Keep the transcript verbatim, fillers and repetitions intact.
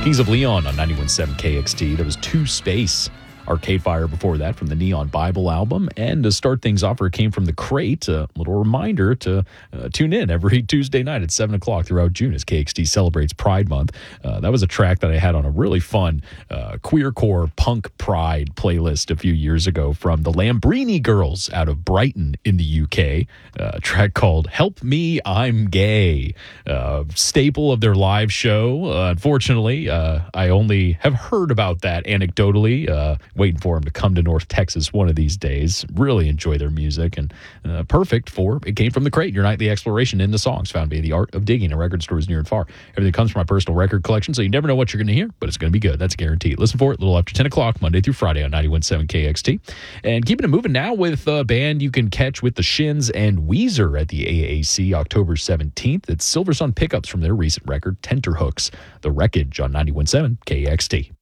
Kings of Leon on ninety-one point seven K X T. There was Two Space, Arcade Fire before that from the Neon Bible album. And to start things off, it came from The Crate. A little reminder to uh, tune in every Tuesday night at seven o'clock throughout June as K X T celebrates Pride Month. Uh, that was a track that I had on a really fun uh, queercore punk pride playlist a few years ago from the Lambrini Girls out of Brighton in the U K. Uh, a track called Help Me, I'm Gay. Uh, staple of their live show. Uh, unfortunately, uh, I only have heard about that anecdotally. Uh, waiting for them to come to North Texas one of these days. Really enjoy their music, and uh, perfect for It Came from the Crate, your nightly exploration in the songs found via the art of digging in record stores near and far. Everything comes from my personal record collection, so you never know what you're going to hear, but it's going to be good. That's guaranteed. Listen for it a little after ten o'clock, Monday through Friday on ninety-one point seven K X T. And keeping it moving now with a band you can catch with the Shins and Weezer at the A A C October seventeenth. It's Silver Sun Pickups from their recent record, Tenterhooks, The Wreckage on ninety-one point seven K X T.